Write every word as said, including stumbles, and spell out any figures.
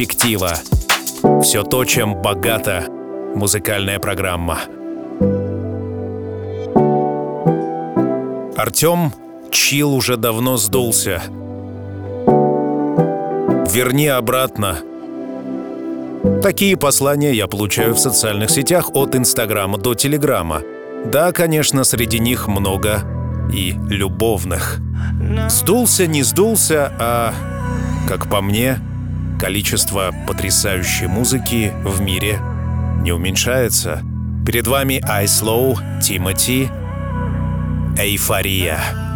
Перспектива. Все то, чем богата музыкальная программа. Артем, чил уже давно сдулся. Верни обратно. Такие послания я получаю в социальных сетях от Инстаграма до Телеграма. Да, конечно, среди них много и любовных. Сдулся, не сдулся, а, как по мне, количество потрясающей музыки в мире не уменьшается. Перед вами I Slow, Тимати, Эйфория.